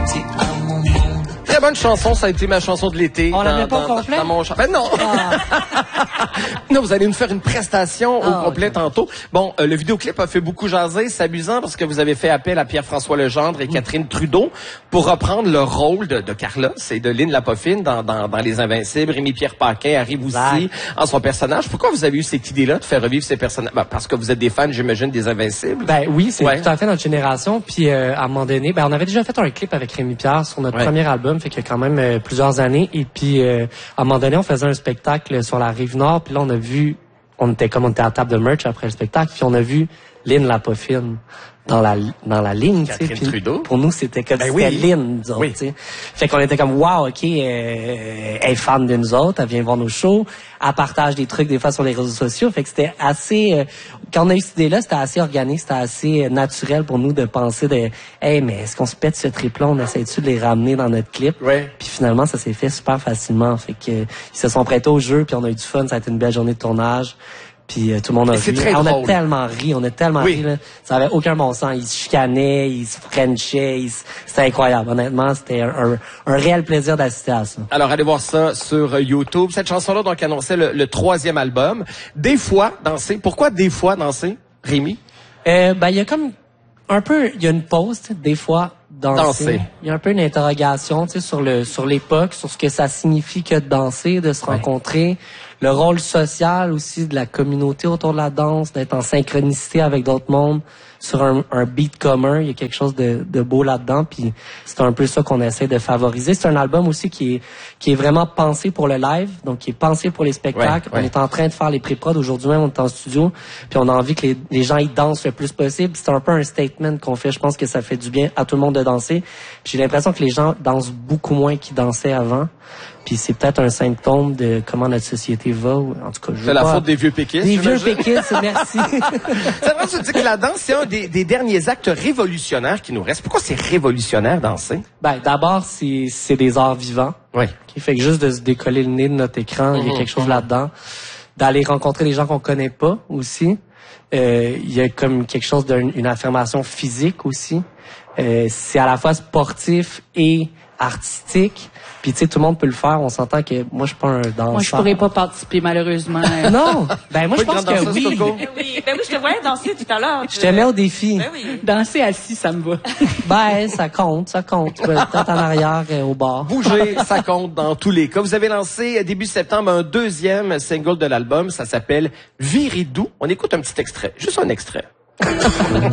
parti à mon monde. Très bonne chanson, ça a été ma chanson de l'été. On la met pas au complet? Dans mon ben non! Non, vous allez nous faire une prestation au complet tantôt. Bon, le vidéoclip a fait beaucoup jaser. C'est amusant parce que vous avez fait appel à Pierre-François Legendre et Catherine Trudeau pour reprendre le rôle de Carlos et de Lynn Lapoffine dans Les Invincibles. Rémi-Pierre Paquin arrive aussi en son personnage. Pourquoi vous avez eu cette idée-là de faire revivre ces personnages? Ben, parce que vous êtes des fans, j'imagine, des Invincibles. Ben oui, c'est tout à fait notre génération. Puis à un moment donné, on avait déjà fait un clip avec Rémi-Pierre sur notre premier album, fait qu'il y a quand même plusieurs années. Et puis à un moment donné, on faisait un spectacle sur la Rive-Nord. Puis là, on était à table de merch après le spectacle. Puis on a vu Lynn Lapoffine dans la ligne, tu sais. Trudeau. Pour nous, c'était comme c'était Lynn, nous autres, tu sais. Fait qu'on était comme, wow, OK, elle est fan de nous autres, elle vient voir nos shows, elle partage des trucs des fois sur les réseaux sociaux. Fait que c'était assez, quand on a eu cette idée-là, c'était assez organique, c'était assez naturel pour nous de penser hey, mais est-ce qu'on se pète ce trip-là, on essaie-tu de les ramener dans notre clip? Puis finalement, ça s'est fait super facilement. Fait que, ils se sont prêtés au jeu, puis on a eu du fun, ça a été une belle journée de tournage. Puis tout le monde a ri. On a tellement ri, là. Ça avait aucun bon sens. Ils se chicanaient, ils se frenchaient, c'était incroyable. Honnêtement, c'était un réel plaisir d'assister à ça. Alors, allez voir ça sur YouTube. Cette chanson-là, donc, annonçait le 3e album. Des fois, danser. Pourquoi des fois danser, Rémi? Il y a comme un peu, il y a une pause, des fois, danser. Il y a un peu une interrogation, tu sais, sur l'époque, sur ce que ça signifie que de danser, de se rencontrer. Le rôle social aussi de la communauté autour de la danse, d'être en synchronicité avec d'autres mondes sur un beat commun. Il y a quelque chose de beau là-dedans, puis c'est un peu ça qu'on essaie de favoriser. C'est un album aussi qui est vraiment pensé pour le live, donc qui est pensé pour les spectacles. On est en train de faire les pré-prod. Aujourd'hui même, on est en studio, puis on a envie que les gens y dansent le plus possible. C'est un peu un statement qu'on fait. Je pense que ça fait du bien à tout le monde de danser. J'ai l'impression que les gens dansent beaucoup moins qu'ils dansaient avant. Puis c'est peut-être un symptôme de comment notre société va. En tout cas, c'est la faute des vieux péquistes. Des vieux péquistes, merci. C'est vrai, je dis que la danse, c'est un des derniers actes révolutionnaires qui nous restent. Pourquoi c'est révolutionnaire, danser? D'abord, c'est des arts vivants. Qui fait que juste de se décoller le nez de notre écran, il y a quelque chose là-dedans. D'aller rencontrer des gens qu'on connaît pas aussi. Il y a comme quelque chose d'une affirmation physique aussi. C'est à la fois sportif et artistique. Puis tu sais, tout le monde peut le faire. On s'entend que moi, je suis pas un danseur. Moi, je pourrais pas participer, malheureusement. Non! Moi, je pense que oui. Oui, je te voyais danser tout à l'heure. Je te mets au défi. Danser assis, ça me va. Ça compte. Peut-être en arrière, au bar. Bouger, ça compte dans tous les cas. Vous avez lancé début septembre un 2e single de l'album. Ça s'appelle Viridou. On écoute un petit extrait. Juste un extrait.